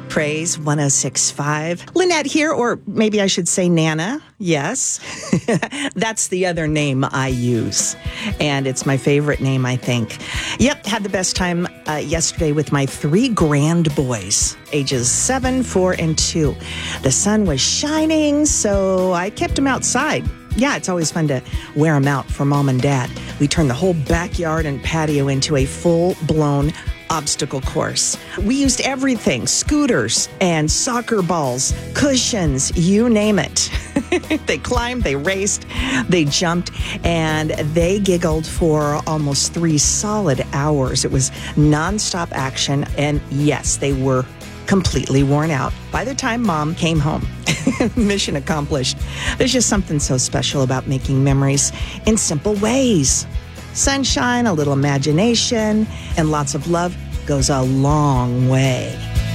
Praise 106.5. Lynette here, or maybe I should say Nana. Yes, that's the other name I use. And it's my favorite name, I think. Yep, had the best time yesterday with my 3 grand boys, ages 7, 4, and 2. The sun was shining, so I kept them outside. Yeah, it's always fun to wear them out for mom and dad. We turned the whole backyard and patio into a full-blown obstacle course. We used everything, scooters and soccer balls, cushions, you name it. They climbed, they raced, they jumped, and they giggled for almost 3 solid hours. It was nonstop action, and yes, they were completely worn out by the time mom came home. Mission accomplished. There's just something so special about making memories in simple ways. Sunshine, a little imagination, and lots of love goes a long way.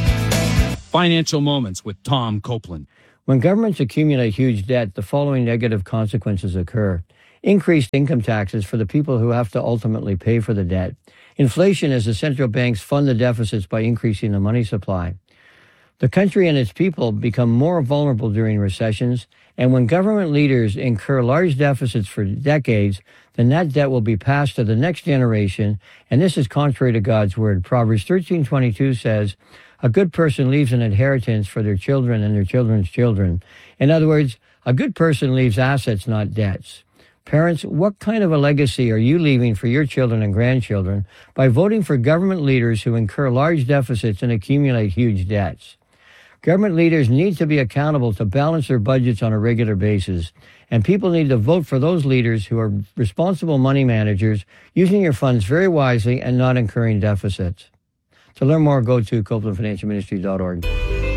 Financial Moments with Tom Copeland. When governments accumulate huge debt, the following negative consequences occur. Increased income taxes for the people who have to ultimately pay for the debt. Inflation as the central banks fund the deficits by increasing the money supply. The country and its people become more vulnerable during recessions, and when government leaders incur large deficits for decades, then that debt will be passed to the next generation, and this is contrary to God's word. Proverbs 13:22 says, "A good person leaves an inheritance for their children and their children's children." In other words, a good person leaves assets, not debts. Parents, what kind of a legacy are you leaving for your children and grandchildren by voting for government leaders who incur large deficits and accumulate huge debts? Government leaders need to be accountable to balance their budgets on a regular basis, and people need to vote for those leaders who are responsible money managers, using your funds very wisely and not incurring deficits. To learn more, go to CopelandFinancialMinistry.org.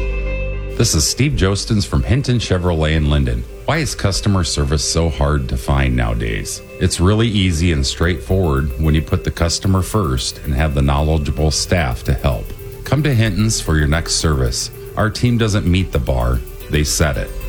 This is Steve Jostens from Hinton Chevrolet in Linden. Why is customer service so hard to find nowadays? It's really easy and straightforward when you put the customer first and have the knowledgeable staff to help. Come to Hinton's for your next service. Our team doesn't meet the bar, they set it.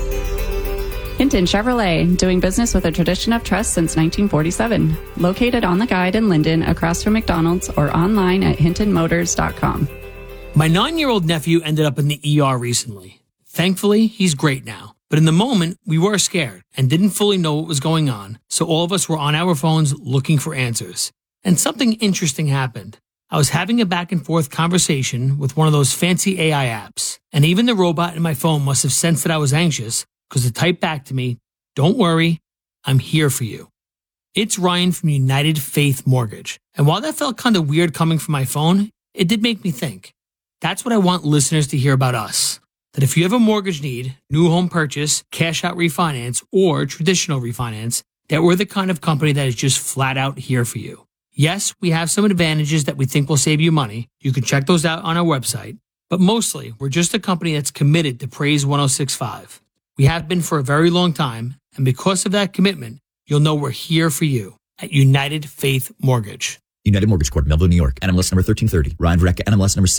Hinton Chevrolet, doing business with a tradition of trust since 1947. Located on the Guide in Linden, across from McDonald's, or online at hintonmotors.com. My 9-year-old nephew ended up in the ER recently. Thankfully, he's great now. But in the moment, we were scared and didn't fully know what was going on, so all of us were on our phones looking for answers. And something interesting happened. I was having a back-and-forth conversation with one of those fancy AI apps, and even the robot in my phone must have sensed that I was anxious because it typed back to me, "Don't worry, I'm here for you." It's Ryan from United Faith Mortgage. And while that felt kind of weird coming from my phone, it did make me think. That's what I want listeners to hear about us. That if you have a mortgage need, new home purchase, cash out refinance, or traditional refinance, that we're the kind of company that is just flat out here for you. Yes, we have some advantages that we think will save you money. You can check those out on our website. But mostly, we're just a company that's committed to Praise 106.5. We have been for a very long time, and because of that commitment, you'll know we're here for you at United Faith Mortgage. United Mortgage Corp, Melville, New York. NMLS number 1330. Ryan Verrecka, NMLS number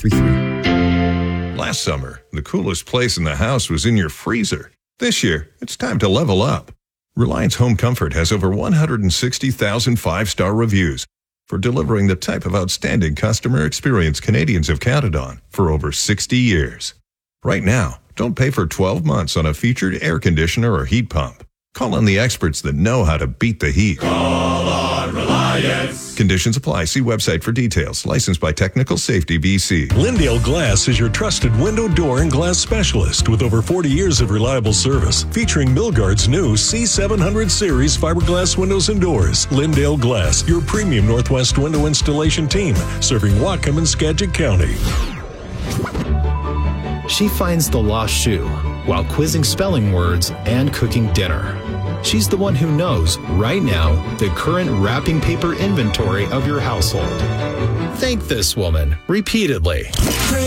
65233. Last summer, the coolest place in the house was in your freezer. This year, it's time to level up. Reliance Home Comfort has over 160,000 5-star reviews for delivering the type of outstanding customer experience Canadians have counted on for over 60 years. Right now, don't pay for 12 months on a featured air conditioner or heat pump. Call on the experts that know how to beat the heat. Call on Reliance. Conditions apply. See website for details. Licensed by Technical Safety BC. Lindale Glass is your trusted window, door, and glass specialist with over 40 years of reliable service. Featuring Milgard's new C700 series fiberglass windows and doors. Lindale Glass, your premium Northwest window installation team, serving Whatcom and Skagit County. She finds the lost shoe while quizzing spelling words and cooking dinner. She's the one who knows, right now, the current wrapping paper inventory of your household. Thank this woman repeatedly.